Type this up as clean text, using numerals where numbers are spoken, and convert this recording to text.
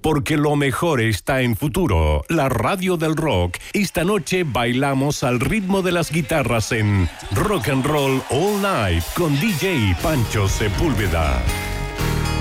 porque lo mejor está en Futuro, la radio del rock. Esta noche bailamos al ritmo de las guitarras en Rock and Roll All Night con DJ Pancho Sepúlveda.